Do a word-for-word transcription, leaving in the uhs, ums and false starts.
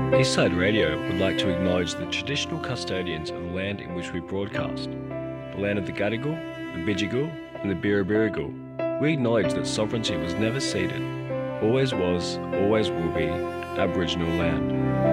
Eastside Radio would like to acknowledge the traditional custodians of the land in which we broadcast, the land of the Gadigal, the Bidjigal and the Birrabirragal. We acknowledge that sovereignty was never ceded, always was, always will be, Aboriginal land.